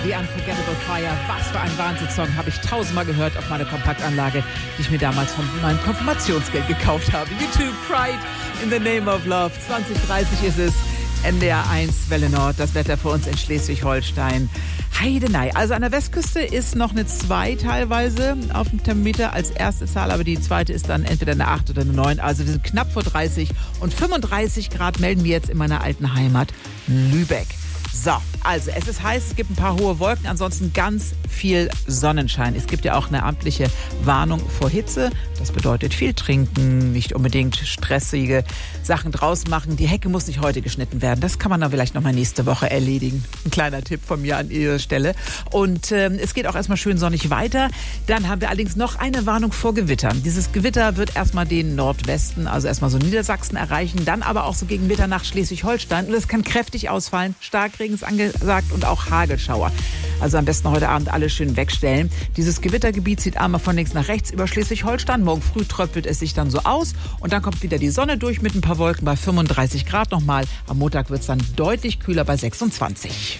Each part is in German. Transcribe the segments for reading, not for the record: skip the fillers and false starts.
The Unforgettable Fire, was für ein Wahnsinnssong, habe ich tausendmal gehört auf meiner Kompaktanlage, die ich mir damals von meinem Konfirmationsgeld gekauft habe. YouTube, Pride in the Name of Love. 20:30 ist es, NDR 1, Welle Nord, das Wetter für uns in Schleswig-Holstein. Heidenei. Also an der Westküste ist noch eine 2 teilweise auf dem Thermometer als erste Zahl, aber die zweite ist dann entweder eine 8 oder eine 9. Also wir sind knapp vor 30 und 35 Grad melden wir jetzt in meiner alten Heimat Lübeck. So, also es ist heiß, es gibt ein paar hohe Wolken, ansonsten ganz viel Sonnenschein. Es gibt ja auch eine amtliche Warnung vor Hitze. Das bedeutet viel trinken, nicht unbedingt stressige Sachen draus machen. Die Hecke muss nicht heute geschnitten werden. Das kann man dann vielleicht nochmal nächste Woche erledigen. Ein kleiner Tipp von mir an Ihrer Stelle. Und es geht auch erstmal schön sonnig weiter. Dann haben wir allerdings noch eine Warnung vor Gewittern. Dieses Gewitter wird erstmal den Nordwesten, also erstmal so Niedersachsen erreichen, dann aber auch so gegen Mitternacht Schleswig-Holstein. Und es kann kräftig ausfallen. Starkregen ist angesagt und auch Hagelschauer. Also am besten heute Abend alles schön wegstellen. Dieses Gewittergebiet zieht einmal von links nach rechts über Schleswig-Holstein. Morgen früh tröpfelt es sich dann so aus und dann kommt wieder die Sonne durch mit ein paar Wolken bei 35 Grad nochmal. Am Montag wird es dann deutlich kühler bei 26.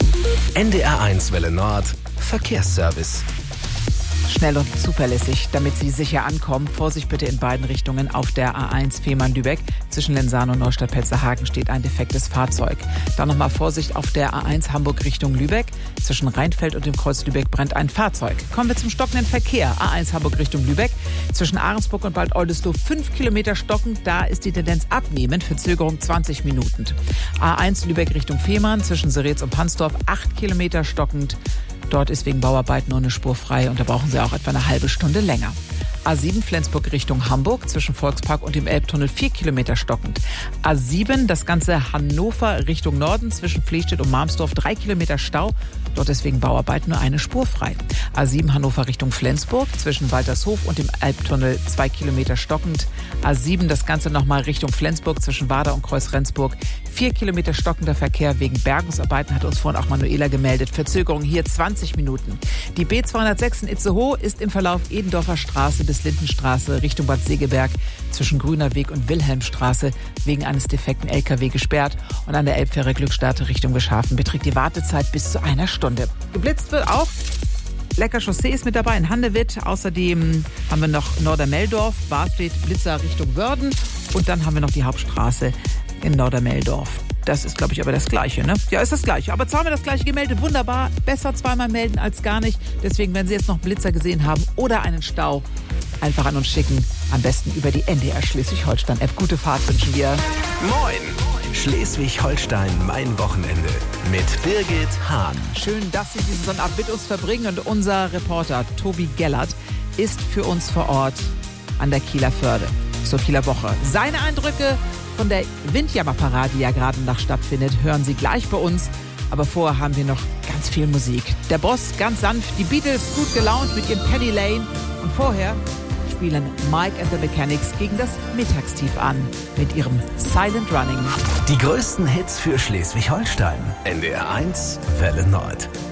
NDR 1 Welle Nord, Verkehrsservice. Schnell und zuverlässig, damit Sie sicher ankommen. Vorsicht bitte in beiden Richtungen. Auf der A1 Fehmarn-Lübeck zwischen Lensahn und Neustadt-Petzerhagen steht ein defektes Fahrzeug. Dann nochmal Vorsicht auf der A1 Hamburg Richtung Lübeck. Zwischen Rheinfeld und dem Kreuz Lübeck brennt ein Fahrzeug. Kommen wir zum stockenden Verkehr. A1 Hamburg Richtung Lübeck. Zwischen Ahrensburg und Bad Oldesloe 5 Kilometer stockend. Da ist die Tendenz abnehmend. Verzögerung 20 Minuten. A1 Lübeck Richtung Fehmarn. Zwischen Seretz und Pansdorf 8 Kilometer stockend. Dort ist wegen Bauarbeiten nur eine Spur frei und da brauchen Sie auch etwa eine halbe Stunde länger. A7 Flensburg Richtung Hamburg zwischen Volkspark und dem Elbtunnel 4 Kilometer stockend. A7 das ganze Hannover Richtung Norden zwischen Flestedt und Marmsdorf 3 Kilometer Stau. Dort ist wegen Bauarbeiten nur eine Spur frei. A7 Hannover Richtung Flensburg zwischen Waltershof und dem Elbtunnel 2 Kilometer stockend. A7 das Ganze nochmal Richtung Flensburg zwischen Wader und Kreuz Rendsburg. 4 Kilometer stockender Verkehr wegen Bergungsarbeiten, hat uns vorhin auch Manuela gemeldet. Verzögerung hier 20 Minuten. Die B206 in Itzehoe ist im Verlauf Edendorfer Straße bis Lindenstraße Richtung Bad Segeberg zwischen Grüner Weg und Wilhelmstraße wegen eines defekten LKW gesperrt. Und an der Elbfähre Glückstadt Richtung Wischhafen beträgt die Wartezeit bis zu einer Stunde. Geblitzt wird auch. Lecker Chaussee ist mit dabei in Handewitt. Außerdem haben wir noch Nordermeldorf, Barstedt, Blitzer Richtung Wörden. Und dann haben wir noch die Hauptstraße in Nordermeldorf. Das ist, glaube ich, aber das Gleiche, ne? Ja, ist das Gleiche. Aber zweimal das Gleiche gemeldet. Wunderbar. Besser zweimal melden als gar nicht. Deswegen, wenn Sie jetzt noch Blitzer gesehen haben oder einen Stau, einfach an uns schicken. Am besten über die NDR Schleswig-Holstein-App. Gute Fahrt wünschen wir. Moin! Schleswig-Holstein, mein Wochenende mit Birgit Hahn. Schön, dass Sie diesen Sonnabend mit uns verbringen. Und unser Reporter Tobi Gellert ist für uns vor Ort an der Kieler Förde zur Kieler Woche. Seine Eindrücke von der Windjammerparade, die ja gerade noch stattfindet, hören Sie gleich bei uns. Aber vorher haben wir noch ganz viel Musik. Der Boss ganz sanft, die Beatles gut gelaunt mit ihrem Penny Lane. Und vorher spielen Mike and the Mechanics gegen das Mittagstief an mit ihrem Silent Running. Die größten Hits für Schleswig-Holstein. NDR 1 Welle Nord.